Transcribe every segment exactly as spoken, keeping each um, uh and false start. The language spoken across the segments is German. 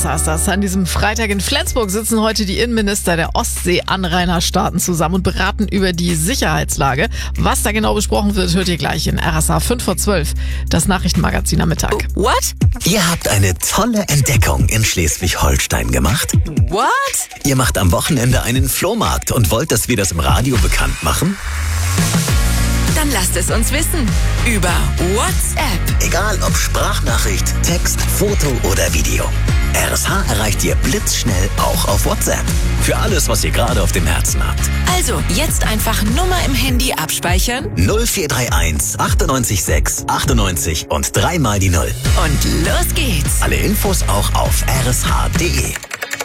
R S H ist das. An diesem Freitag in Flensburg sitzen heute die Innenminister der Ostsee-Anrainerstaaten zusammen und beraten über die Sicherheitslage. Was da genau besprochen wird, hört ihr gleich in R S H fünf vor zwölf, das Nachrichtenmagazin am Mittag. What? Ihr habt eine tolle Entdeckung in Schleswig-Holstein gemacht. What? Ihr macht am Wochenende einen Flohmarkt und wollt, dass wir das im Radio bekannt machen? Dann lasst es uns wissen. Über WhatsApp. Egal ob Sprachnachricht, Text, Foto oder Video. R S H erreicht ihr blitzschnell auch auf WhatsApp. Für alles, was ihr gerade auf dem Herzen habt. Also jetzt einfach Nummer im Handy abspeichern. null vier drei eins achtundneunzig sechs achtundneunzig und dreimal die Null. Und los geht's. Alle Infos auch auf r s h punkt d e.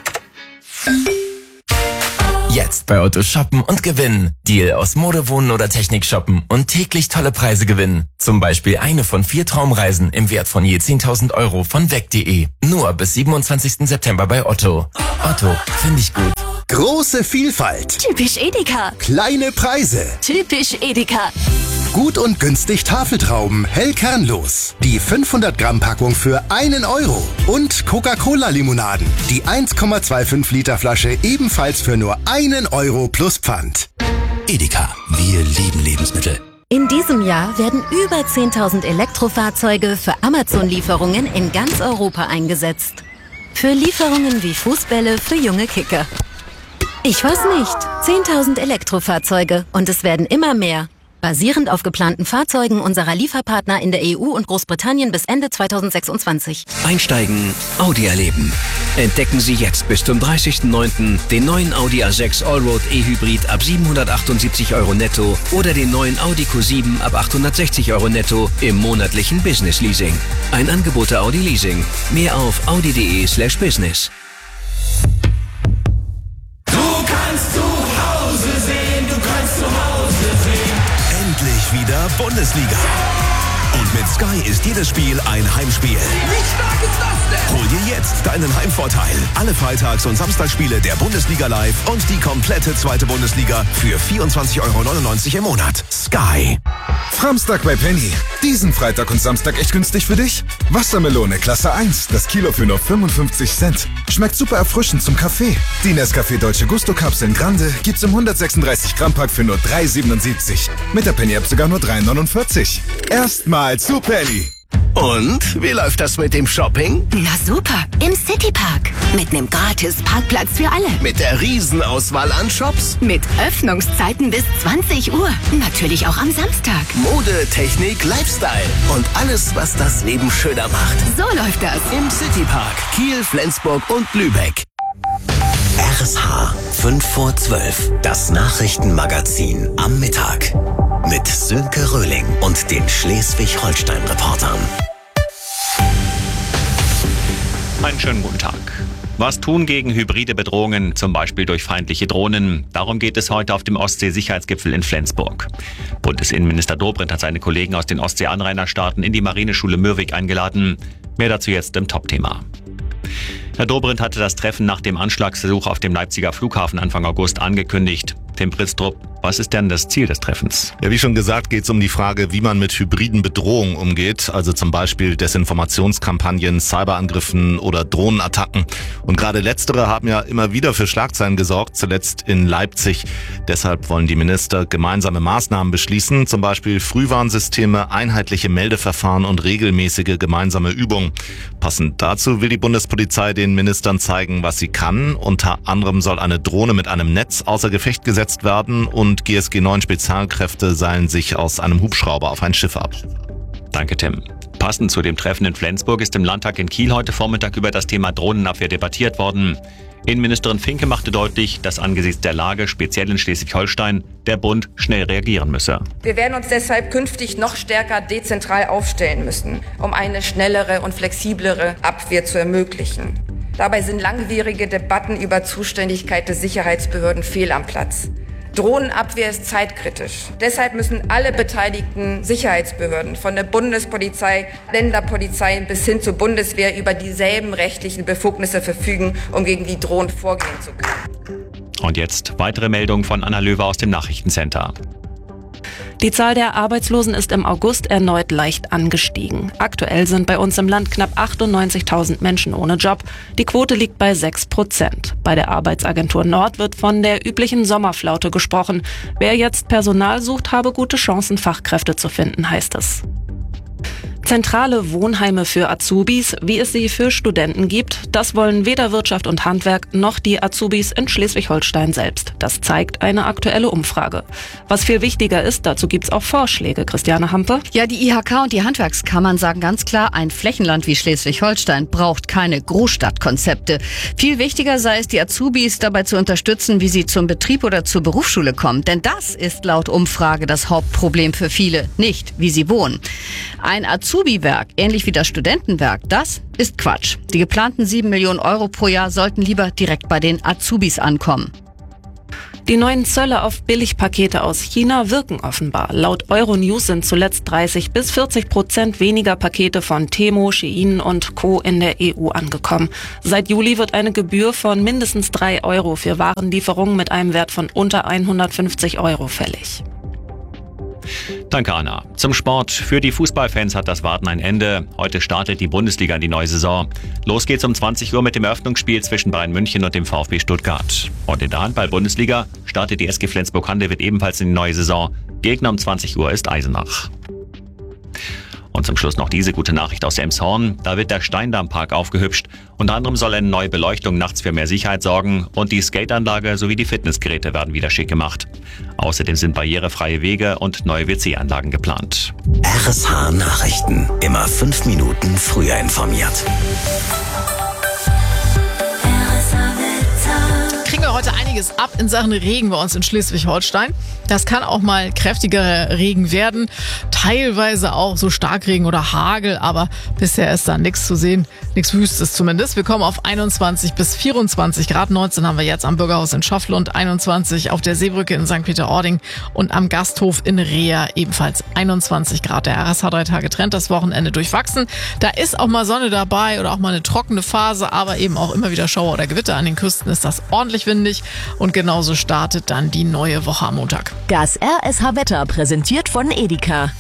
Jetzt bei Otto shoppen und gewinnen. Deal aus Mode, Wohnen oder Technik shoppen und täglich tolle Preise gewinnen. Zum Beispiel eine von vier Traumreisen im Wert von je zehntausend Euro von weg punkt de. Nur bis siebenundzwanzigsten September bei Otto. Otto, finde ich gut. Große Vielfalt. Typisch Edeka. Kleine Preise. Typisch Edeka. Gut und günstig Tafeltrauben, hell kernlos. Die fünfhundert Gramm Packung für einen Euro. Und Coca-Cola-Limonaden. Die eins Komma fünfundzwanzig Liter Flasche ebenfalls für nur einen Euro plus Pfand. Edeka, wir lieben Lebensmittel. In diesem Jahr werden über zehntausend Elektrofahrzeuge für Amazon-Lieferungen in ganz Europa eingesetzt. Für Lieferungen wie Fußbälle für junge Kicker. Ich weiß nicht. zehntausend Elektrofahrzeuge und es werden immer mehr. Basierend auf geplanten Fahrzeugen unserer Lieferpartner in der E U und Großbritannien bis Ende zweitausendsechsundzwanzig. Einsteigen, Audi erleben. Entdecken Sie jetzt bis zum dreißigsten neunten den neuen Audi A sechs Allroad E-Hybrid ab siebenhundertachtundsiebzig Euro netto oder den neuen Audi Q sieben ab achthundertsechzig Euro netto im monatlichen Business Leasing. Ein Angebot der Audi Leasing. Mehr auf audi punkt de slash business. Wieder Bundesliga. Und mit Sky ist jedes Spiel ein Heimspiel. Wie stark ist das denn? Hol dir jetzt deinen Heimvorteil. Alle Freitags- und Samstagsspiele der Bundesliga live und die komplette zweite Bundesliga für vierundzwanzig Euro neunundneunzig im Monat. Sky. Samstag bei Penny. Diesen Freitag und Samstag echt günstig für dich? Wassermelone Klasse eins, das Kilo für nur fünfundfünfzig Cent. Schmeckt super erfrischend zum Kaffee. Die Nescafé Dolce Gusto Kapseln Grande gibt's im hundertsechsunddreißig Gramm Pack für nur drei siebenundsiebzig. Mit der Penny App sogar nur drei neunundvierzig. Erstmal zu Penny. Und wie läuft das mit dem Shopping? Na super, im Citypark. Mit nem gratis Parkplatz für alle. Mit der Riesenauswahl an Shops? Mit Öffnungszeiten bis zwanzig Uhr. Natürlich auch am Samstag. Mode, Technik, Lifestyle und alles, was das Leben schöner macht. So läuft das. Im Citypark, Kiel, Flensburg und Lübeck. R S H fünf vor zwölf, das Nachrichtenmagazin am Mittag. Mit Sönke Röhling und den Schleswig-Holstein-Reportern. Einen schönen guten Tag. Was tun gegen hybride Bedrohungen, zum Beispiel durch feindliche Drohnen? Darum geht es heute auf dem Ostsee-Sicherheitsgipfel in Flensburg. Bundesinnenminister Dobrindt hat seine Kollegen aus den Ostsee-Anrainerstaaten in die Marineschule Mürwik eingeladen. Mehr dazu jetzt im Top-Thema. Herr Dobrindt hatte das Treffen nach dem Anschlagsversuch auf dem Leipziger Flughafen Anfang August angekündigt. Tim Bristrup, was ist denn das Ziel des Treffens? Ja, wie schon gesagt, geht es um die Frage, wie man mit hybriden Bedrohungen umgeht, also zum Beispiel Desinformationskampagnen, Cyberangriffen oder Drohnenattacken. Und gerade letztere haben ja immer wieder für Schlagzeilen gesorgt, zuletzt in Leipzig. Deshalb wollen die Minister gemeinsame Maßnahmen beschließen, zum Beispiel Frühwarnsysteme, einheitliche Meldeverfahren und regelmäßige gemeinsame Übungen. Passend dazu will die Bundespolizei den Ministern zeigen, was sie kann. Unter anderem soll eine Drohne mit einem Netz außer Gefecht gesetzt werden und G S G neun Spezialkräfte seilen sich aus einem Hubschrauber auf ein Schiff ab. Danke, Tim. Passend zu dem Treffen in Flensburg ist im Landtag in Kiel heute Vormittag über das Thema Drohnenabwehr debattiert worden. Innenministerin Finke machte deutlich, dass angesichts der Lage, speziell in Schleswig-Holstein, der Bund schnell reagieren müsse. Wir werden uns deshalb künftig noch stärker dezentral aufstellen müssen, um eine schnellere und flexiblere Abwehr zu ermöglichen. Dabei sind langwierige Debatten über Zuständigkeit des Sicherheitsbehörden fehl am Platz. Drohnenabwehr ist zeitkritisch. Deshalb müssen alle beteiligten Sicherheitsbehörden, von der Bundespolizei, Länderpolizei bis hin zur Bundeswehr, über dieselben rechtlichen Befugnisse verfügen, um gegen die Drohnen vorgehen zu können. Und jetzt weitere Meldungen von Anna Löwer aus dem Nachrichtencenter. Die Zahl der Arbeitslosen ist im August erneut leicht angestiegen. Aktuell sind bei uns im Land knapp achtundneunzigtausend Menschen ohne Job. Die Quote liegt bei sechs Prozent. Bei der Arbeitsagentur Nord wird von der üblichen Sommerflaute gesprochen. Wer jetzt Personal sucht, habe gute Chancen, Fachkräfte zu finden, heißt es. Zentrale Wohnheime für Azubis, wie es sie für Studenten gibt, das wollen weder Wirtschaft und Handwerk noch die Azubis in Schleswig-Holstein selbst. Das zeigt eine aktuelle Umfrage. Was viel wichtiger ist, dazu gibt's auch Vorschläge. Christiane Hampe? Ja, die I H K und die Handwerkskammern sagen ganz klar, ein Flächenland wie Schleswig-Holstein braucht keine Großstadtkonzepte. Viel wichtiger sei es, die Azubis dabei zu unterstützen, wie sie zum Betrieb oder zur Berufsschule kommen. Denn das ist laut Umfrage das Hauptproblem für viele, nicht wie sie wohnen. Ein Azubi-Werk, ähnlich wie das Studentenwerk, das ist Quatsch. Die geplanten sieben Millionen Euro pro Jahr sollten lieber direkt bei den Azubis ankommen. Die neuen Zölle auf Billigpakete aus China wirken offenbar. Laut Euronews sind zuletzt dreißig bis vierzig Prozent weniger Pakete von Temu, Shein und Co. in der E U angekommen. Seit Juli wird eine Gebühr von mindestens drei Euro für Warenlieferungen mit einem Wert von unter hundertfünfzig Euro fällig. Danke, Anna. Zum Sport. Für die Fußballfans hat das Warten ein Ende. Heute startet die Bundesliga in die neue Saison. Los geht's um zwanzig Uhr mit dem Eröffnungsspiel zwischen Bayern München und dem VfB Stuttgart. Und in der Handball-Bundesliga startet die S G Flensburg-Handewitt ebenfalls in die neue Saison. Gegner um zwanzig Uhr ist Eisenach. Und zum Schluss noch diese gute Nachricht aus Elmshorn. Da wird der Steindammpark aufgehübscht. Unter anderem soll eine neue Beleuchtung nachts für mehr Sicherheit sorgen und die Skateanlage sowie die Fitnessgeräte werden wieder schick gemacht. Außerdem sind barrierefreie Wege und neue W C-Anlagen geplant. R S H Nachrichten. Immer fünf Minuten früher informiert. Kriegen wir heute einiges ab in Sachen Regen bei uns in Schleswig-Holstein. Das kann auch mal kräftigerer Regen werden, teilweise auch so Starkregen oder Hagel, aber bisher ist da nichts zu sehen, nichts Wüstes zumindest. Wir kommen auf einundzwanzig bis vierundzwanzig Grad, neunzehn haben wir jetzt am Bürgerhaus in Schofflund, einundzwanzig auf der Seebrücke in Sankt Peter-Ording und am Gasthof in Reha ebenfalls einundzwanzig Grad. Der R S H drei Tage Trend, das Wochenende durchwachsen. Da ist auch mal Sonne dabei oder auch mal eine trockene Phase, aber eben auch immer wieder Schauer oder Gewitter. An den Küsten ist das ordentlich windig und genauso startet dann die neue Woche am Montag. Das R S H-Wetter präsentiert von Edeka.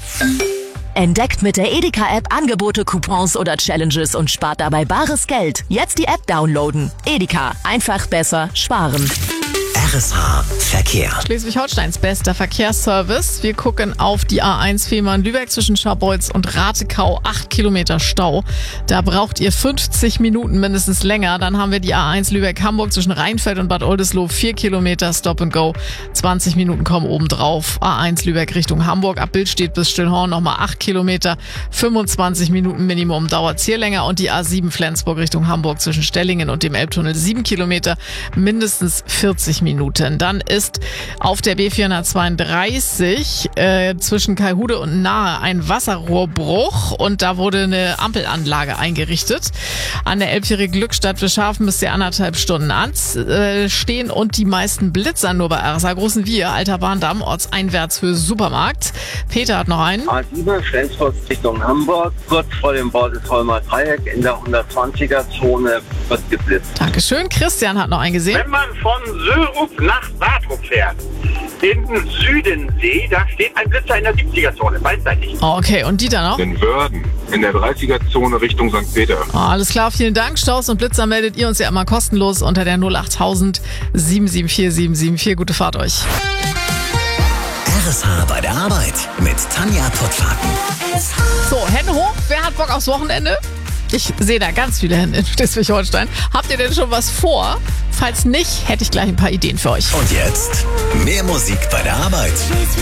Entdeckt mit der Edeka-App Angebote, Coupons oder Challenges und spart dabei bares Geld. Jetzt die App downloaden. Edeka. Einfach besser sparen. R S H Verkehr. Schleswig-Holsteins bester Verkehrsservice. Wir gucken auf die A eins Fehmarn-Lübeck zwischen Scharbeutz und Ratekau. Acht Kilometer Stau. Da braucht ihr fünfzig Minuten mindestens länger. Dann haben wir die A eins Lübeck-Hamburg zwischen Rheinfeld und Bad Oldesloe. Vier Kilometer Stop and Go. zwanzig Minuten kommen obendrauf. A eins Lübeck Richtung Hamburg. Ab Bildstedt bis Stillhorn nochmal acht Kilometer. fünfundzwanzig Minuten Minimum dauert hier länger. Und die A sieben Flensburg Richtung Hamburg zwischen Stellingen und dem Elbtunnel. sieben Kilometer. Mindestens vierzig Minuten. Dann ist auf der B vierhundertzweiunddreißig äh, zwischen Kaihude und Nahe ein Wasserrohrbruch und da wurde eine Ampelanlage eingerichtet. An der elfjährigen Glückstadt für Schafen müsst ihr anderthalb Stunden anstehen und die meisten Blitzer nur bei R S H Großen Wir, Alter Bahndamm, ortseinwärts für Supermarkt. Peter hat noch einen. A sieben Flensburg Richtung Hamburg, kurz vor dem Bordesholmer Dreieck in der hundertzwanziger Zone wird geblitzt. Dankeschön. Christian hat noch einen gesehen. Wenn man von Sörup nach Wartrup fährt, in Südensee, da steht ein Blitzer in der siebziger Zone, beidseitig. Okay, und Dieter noch? In Wörden, in der dreißiger Zone Richtung Sankt Peter. Oh, alles klar, vielen Dank. Staus und Blitzer meldet ihr uns ja immer kostenlos unter der null achttausend sieben sieben vier sieben sieben vier. Gute Fahrt euch. R S H bei der Arbeit mit Tanja Pottlaken. So, Hände hoch. Wer hat Bock aufs Wochenende? Ich sehe da ganz viele Hände in Schleswig-Holstein. Habt ihr denn schon was vor? Falls nicht, hätte ich gleich ein paar Ideen für euch. Und jetzt mehr Musik bei der Arbeit.